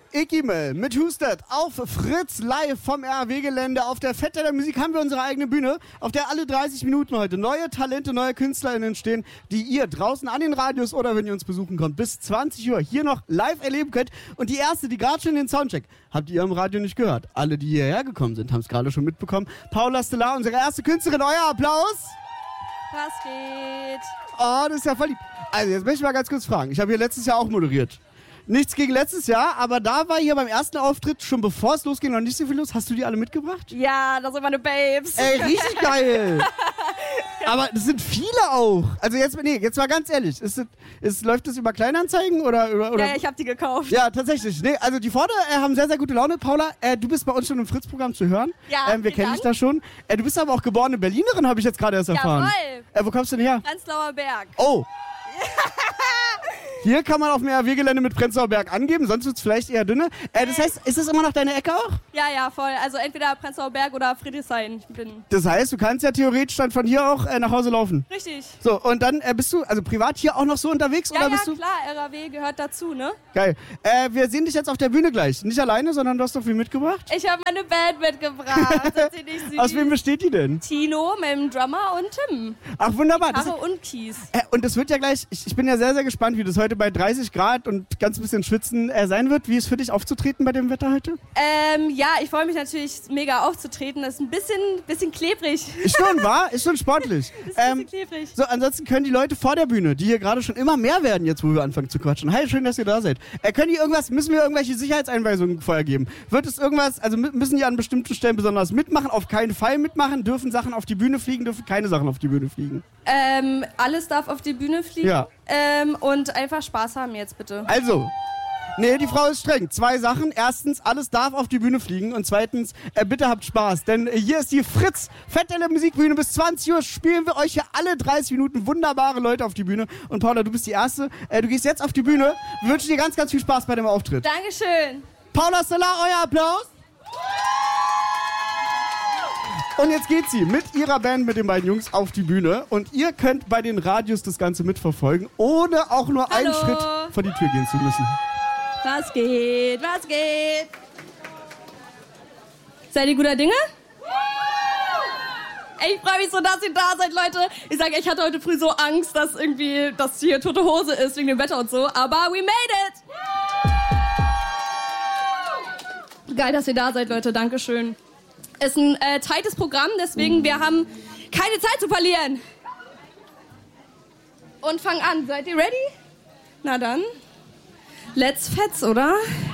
Ikimel mit Husted auf Fritz live vom RAW-Gelände. Auf der Fette der Musik haben wir unsere eigene Bühne, auf der alle 30 Minuten heute neue Talente, neue KünstlerInnen stehen, die ihr draußen an den Radios oder wenn ihr uns besuchen kommt, bis 20 Uhr hier noch live erleben könnt. Und die erste, die gerade schon den Soundcheck, habt ihr im Radio nicht gehört. Alle, die hierher gekommen sind, haben es gerade schon mitbekommen. Paula Stellar, unsere erste Künstlerin, euer Applaus. Was geht? Oh, das ist ja voll lieb. Also jetzt möchte ich mal ganz kurz fragen. Ich habe hier letztes Jahr auch moderiert. Nichts gegen letztes Jahr, aber da war hier beim ersten Auftritt, schon bevor es losging, noch nicht so viel los. Hast du die alle mitgebracht? Ja, das sind meine Babes. Ey, richtig geil. Aber das sind viele auch. Also jetzt mal ganz ehrlich. Läuft das über Kleinanzeigen oder? Ja, ich habe die gekauft. Ja, tatsächlich. Nee, also die Vorder haben sehr, sehr gute Laune. Paula, du bist bei uns schon im Fritz-Programm zu hören. Ja, wir kennen dich da schon. Du bist aber auch geborene Berlinerin, habe ich jetzt gerade erst erfahren. Jawohl. Wo kommst du denn her? Prenzlauer Berg. Oh. Hier kann man auf dem RAW-Gelände mit Prenzlauer Berg angeben, sonst wird es vielleicht eher dünne. Das heißt, ist das immer noch deine Ecke auch? Ja, voll. Also entweder Prenzlauer Berg oder Friedrichshain. Das heißt, du kannst ja theoretisch dann von hier auch nach Hause laufen. Richtig. So, und dann bist du also privat hier auch noch so unterwegs? Oder bist du? Klar, RAW gehört dazu, ne? Geil. Wir sehen dich jetzt auf der Bühne gleich. Nicht alleine, sondern du hast doch viel mitgebracht? Ich habe meine Band mitgebracht. Sind sie nicht süß? Aus wem besteht die denn? Tino, meinem Drummer und Tim. Ach, wunderbar. Gitarre und Keys. Und das wird ja gleich, ich bin ja sehr, sehr gespannt, wie das heute bei 30 Grad und ganz bisschen Schwitzen sein wird. Wie ist es für dich aufzutreten bei dem Wetter heute? Ja, ich freue mich natürlich mega aufzutreten. Das ist ein bisschen klebrig. Ist schon, wahr? Ist schon sportlich. Ist ein bisschen klebrig. So, ansonsten können die Leute vor der Bühne, die hier gerade schon immer mehr werden, jetzt wo wir anfangen zu quatschen. Hi, schön, dass ihr da seid. Müssen wir irgendwelche Sicherheitseinweisungen vorher geben? Wird es irgendwas, also müssen die an bestimmten Stellen besonders mitmachen? Auf keinen Fall mitmachen? Dürfen Sachen auf die Bühne fliegen? Dürfen keine Sachen auf die Bühne fliegen? Alles darf auf die Bühne fliegen. Ja. Und einfach Spaß haben jetzt bitte. Also, nee, die Frau ist streng. 2 Sachen. Erstens, alles darf auf die Bühne fliegen. Und zweitens, bitte habt Spaß. Denn hier ist die Fritz Fette Musikbühne. Bis 20 Uhr spielen wir euch hier alle 30 Minuten wunderbare Leute auf die Bühne. Und Paula, du bist die Erste. Du gehst jetzt auf die Bühne. Wir wünschen dir ganz, ganz viel Spaß bei dem Auftritt. Dankeschön. Paula Stellar, euer Applaus. Und jetzt geht sie mit ihrer Band, mit den beiden Jungs auf die Bühne. Und ihr könnt bei den Radios das Ganze mitverfolgen, ohne auch nur einen Schritt vor die Tür gehen zu müssen. Was geht? Was geht? Seid ihr guter Dinge? Ey, ich freue mich so, dass ihr da seid, Leute. Ich sage, ich hatte heute früh so Angst, dass hier tote Hose ist wegen dem Wetter und so. Aber we made it! Geil, dass ihr da seid, Leute. Dankeschön. Ist ein tightes Programm, deswegen wir haben keine Zeit zu verlieren. Und fangen an. Seid ihr ready? Na dann. Let's fetz, oder?